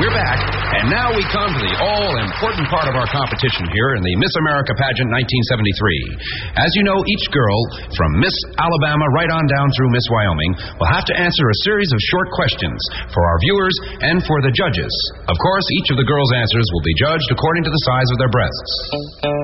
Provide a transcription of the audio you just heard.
We're back, and now we come to the all-important part of our competition here in the Miss America Pageant 1973. As you know, each girl, from Miss Alabama right on down through Miss Wyoming, will have to answer a series of short questions for our viewers and for the judges. Of course, each of the girls' answers will be judged according to the size of their breasts.